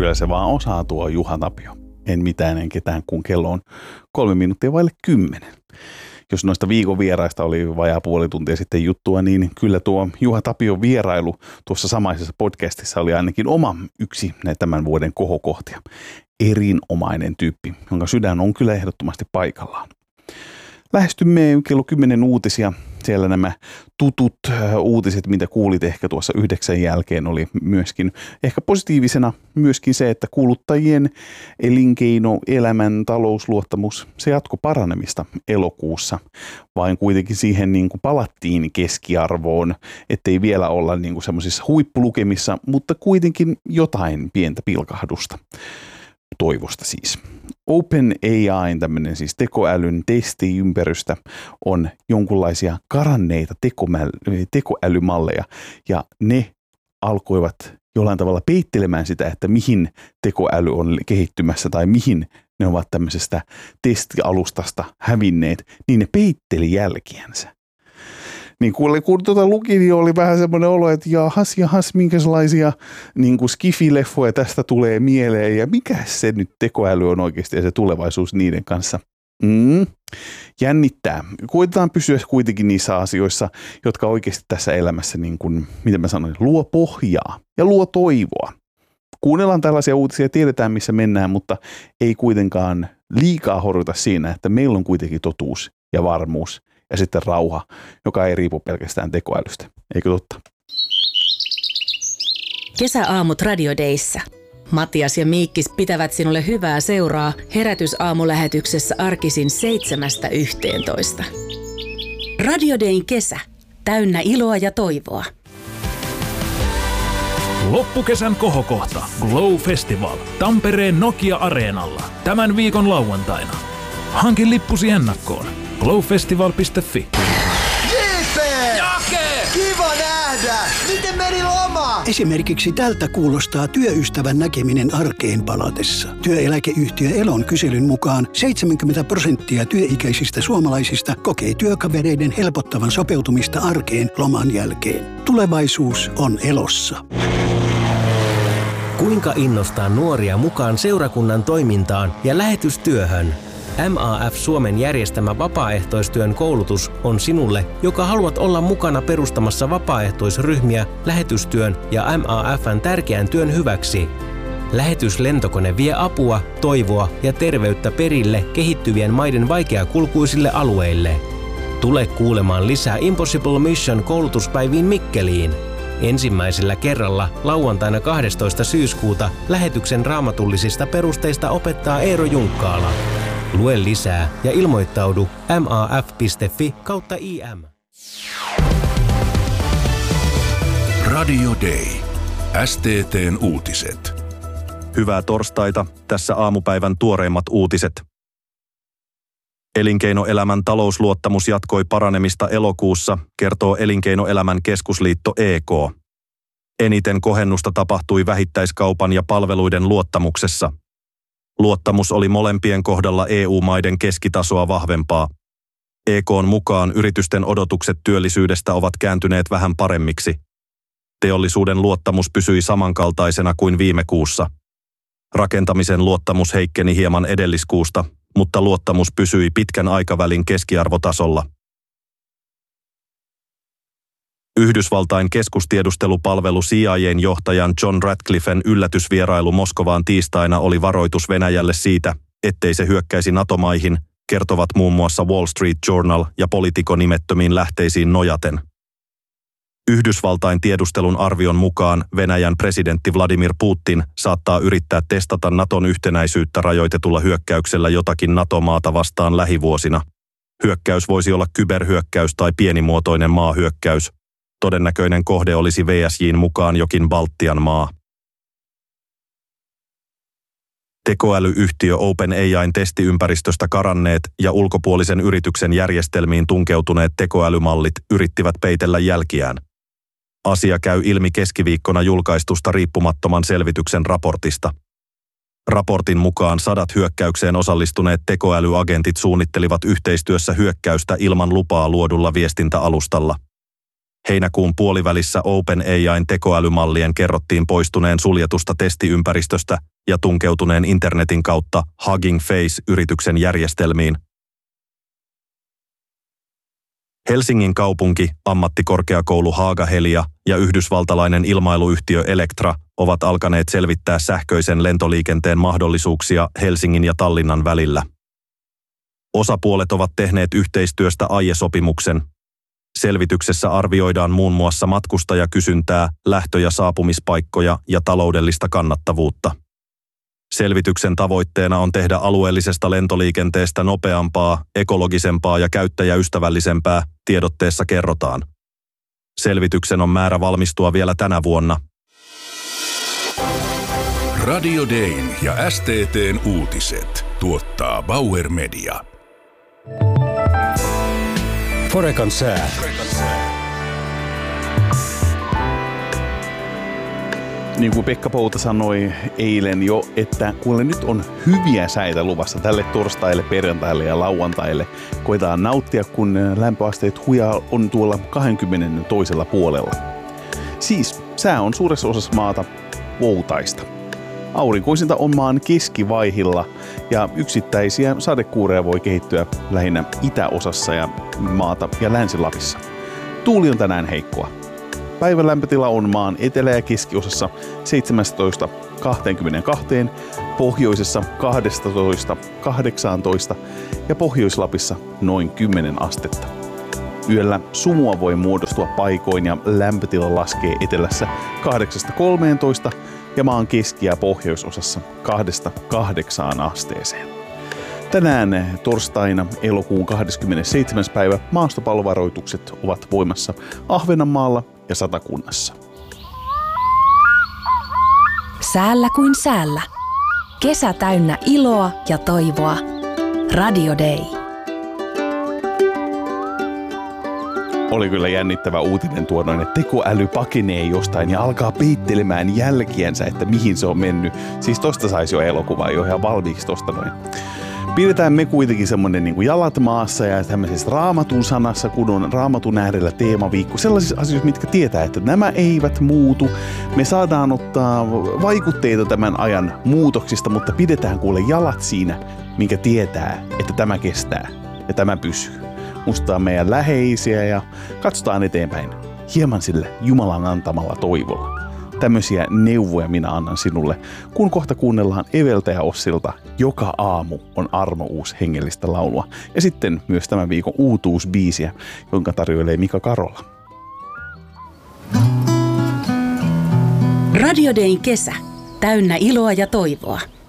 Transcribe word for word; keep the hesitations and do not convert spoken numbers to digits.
Kyllä se vaan osaa tuo Juha Tapio. En mitään en ketään, kun kello on kolme minuuttia vaille kymmenen. Jos noista viikon vieraista oli vajaa puoli tuntia sitten juttua, niin kyllä tuo Juha Tapion vierailu tuossa samaisessa podcastissa oli ainakin oma yksi tämän vuoden kohokohtia. Erinomainen tyyppi, jonka sydän on kyllä ehdottomasti paikallaan. Lähestymme kello kymmenen uutisia. Siellä nämä tutut uutiset, mitä kuulit ehkä tuossa yhdeksän jälkeen, oli myöskin ehkä positiivisena myöskin se, että kuluttajien elinkeino, elämän, talousluottamus, se jatkoi paranemista elokuussa. Vain kuitenkin siihen niin kuin palattiin keskiarvoon, ettei vielä olla niin kuin semmoisissa huippulukemissa, mutta kuitenkin jotain pientä pilkahdusta. Toivosta siis. OpenAI, tämmöinen siis tekoälyn testiympäristö, on jonkunlaisia karanneita tekoälymalleja, ja ne alkoivat jollain tavalla peittelemään sitä, että mihin tekoäly on kehittymässä tai mihin ne ovat tämmöisestä testialustasta hävinneet, niin ne peitteli jälkiänsä. Niin kun, kun tuota luki, niin oli vähän semmoinen olo, että jahas, jahas, minkälaisia niin kuin skifileffoja tästä tulee mieleen ja mikä se nyt tekoäly on oikeasti ja se tulevaisuus niiden kanssa. Mm. Jännittää. Koitetaan pysyä kuitenkin niissä asioissa, jotka oikeasti tässä elämässä, niin kuin, miten mä sanoin, luo pohjaa ja luo toivoa. Kuunnellaan tällaisia uutisia, tiedetään missä mennään, mutta ei kuitenkaan liikaa horjuta siinä, että meillä on kuitenkin totuus ja varmuus. Ja sitten rauha, joka ei riipu pelkästään tekoälystä. Eikö totta? Kesäaamut Radio Dayssä. Matias ja Miikkis pitävät sinulle hyvää seuraa herätysaamulähetyksessä arkisin seitsemästä yhteentoista. Radio Dayn kesä. Täynnä iloa ja toivoa. Loppukesän kohokohta Glow Festival Tampereen Nokia-areenalla tämän viikon lauantaina. Hankin lippusi ennakkoon. glowfestival piste fi. J P! Jake! Kiva nähdä! Miten meni loma? Esimerkiksi tältä kuulostaa työystävän näkeminen arkeen palatessa. Työeläkeyhtiö Elon kyselyn mukaan seitsemänkymmentä prosenttia työikäisistä suomalaisista kokee työkavereiden helpottavan sopeutumista arkeen loman jälkeen. Tulevaisuus on Elossa. Kuinka innostaa nuoria mukaan seurakunnan toimintaan ja lähetystyöhön? M A F Suomen järjestämä vapaaehtoistyön koulutus on sinulle, joka haluat olla mukana perustamassa vapaaehtoisryhmiä lähetystyön ja M A F:n tärkeän työn hyväksi. Lähetyslentokone vie apua, toivoa ja terveyttä perille kehittyvien maiden vaikeakulkuisille alueille. Tule kuulemaan lisää Impossible Mission koulutuspäiviin Mikkeliin. Ensimmäisellä kerralla lauantaina kahdestoista syyskuuta lähetyksen raamatullisista perusteista opettaa Eero Junkkaala. Lue lisää ja ilmoittaudu maaf piste fi kautta im. Radio Day. S T T:n uutiset. Hyvää torstaita. Tässä aamupäivän tuoreimmat uutiset. Elinkeinoelämän talousluottamus jatkoi paranemista elokuussa, kertoo Elinkeinoelämän keskusliitto E K. Eniten kohennusta tapahtui vähittäiskaupan ja palveluiden luottamuksessa. Luottamus oli molempien kohdalla E U-maiden keskitasoa vahvempaa. E K:n mukaan yritysten odotukset työllisyydestä ovat kääntyneet vähän paremmiksi. Teollisuuden luottamus pysyi samankaltaisena kuin viime kuussa. Rakentamisen luottamus heikkeni hieman edelliskuusta, mutta luottamus pysyi pitkän aikavälin keskiarvotasolla. Yhdysvaltain keskustiedustelupalvelu C I A:n johtajan John Ratcliffen yllätysvierailu Moskovaan tiistaina oli varoitus Venäjälle siitä, ettei se hyökkäisi NATO-maihin, kertovat muun muassa Wall Street Journal ja Politico nimettömiin lähteisiin nojaten. Yhdysvaltain tiedustelun arvion mukaan Venäjän presidentti Vladimir Putin saattaa yrittää testata NATOn yhtenäisyyttä rajoitetulla hyökkäyksellä jotakin NATO-maata vastaan lähivuosina. Hyökkäys voisi olla kyberhyökkäys tai pienimuotoinen maahyökkäys. Todennäköinen kohde olisi V S J:n mukaan jokin Baltian maa. Tekoälyyhtiö OpenAIn testiympäristöstä karanneet ja ulkopuolisen yrityksen järjestelmiin tunkeutuneet tekoälymallit yrittivät peitellä jälkiään. Asia käy ilmi keskiviikkona julkaistusta riippumattoman selvityksen raportista. Raportin mukaan sadat hyökkäykseen osallistuneet tekoälyagentit suunnittelivat yhteistyössä hyökkäystä ilman lupaa luodulla viestintäalustalla. Heinäkuun puolivälissä OpenAIn tekoälymallien kerrottiin poistuneen suljetusta testiympäristöstä ja tunkeutuneen internetin kautta Hugging Face-yrityksen järjestelmiin. Helsingin kaupunki, ammattikorkeakoulu Haaga-Helia ja yhdysvaltalainen ilmailuyhtiö Electra ovat alkaneet selvittää sähköisen lentoliikenteen mahdollisuuksia Helsingin ja Tallinnan välillä. Osapuolet ovat tehneet yhteistyöstä aiesopimuksen. Selvityksessä arvioidaan muun muassa matkustajakysyntää, lähtö- ja saapumispaikkoja ja taloudellista kannattavuutta. Selvityksen tavoitteena on tehdä alueellisesta lentoliikenteestä nopeampaa, ekologisempaa ja käyttäjäystävällisempää, tiedotteessa kerrotaan. Selvityksen on määrä valmistua vielä tänä vuonna. Radio Dayn ja S T T:n uutiset tuottaa Bauer Media. Forekan sää. Niin kuin Pekka Pouta sanoi eilen jo, että kuule nyt on hyviä säitä luvassa tälle torstaille, perjantaille ja lauantaille. Koetaan nauttia, kun lämpöasteet huijaa on tuolla kaksikymmentä toisella puolella. Siis sää on suuressa osassa maata poutaista. Aurinkoisinta on maan keskivaihilla ja yksittäisiä sadekuureja voi kehittyä lähinnä itäosassa ja maata ja Länsi-Lapissa. Tuuli on tänään heikkoa. Päivän lämpötila on maan etelä- ja keskiosassa seitsemästätoista kaksikymmentäkaksi, pohjoisessa kaksitoista kahdeksantoista ja Pohjois-Lapissa noin kymmenen astetta. Yöllä sumua voi muodostua paikoin ja lämpötila laskee etelässä kahdeksasta kolmeentoista ja maan keski- ja pohjoisosassa kahdesta kahdeksaan asteeseen. Tänään torstaina elokuun kahdeskymmenesseitsemäs päivä maastopallovaroitukset ovat voimassa Ahvenanmaalla ja Satakunnassa. Säällä kuin säällä. Kesä täynnä iloa ja toivoa. Radio Day. Oli kyllä jännittävä uutinen tuo noin, että tekoäly pakenee jostain ja alkaa peittelemään jälkiänsä, että mihin se on mennyt. Siis tosta saisi jo elokuvaa jo ihan valmiiksi tosta noin. Pidetään me kuitenkin semmonen niin kuin jalat maassa ja tämmöisessä raamatun sanassa, kun on raamatun äärellä teemaviikko. Sellaisissa asioissa, mitkä tietää, että nämä eivät muutu. Me saadaan ottaa vaikutteita tämän ajan muutoksista, mutta pidetään kuule jalat siinä, minkä tietää, että tämä kestää ja tämä pysyy. Muistetaan meidän läheisiä ja katsotaan eteenpäin hieman sillä Jumalan antamalla toivolla. Tämmöisiä neuvoja minä annan sinulle, kun kohta kuunnellaan Eveltä ja Ossilta Joka aamu on armouus hengellistä laulua. Ja sitten myös tämän viikon uutuusbiisiä, jonka tarjoilee Mika Karola. Radio Dayn kesä. Täynnä iloa ja toivoa.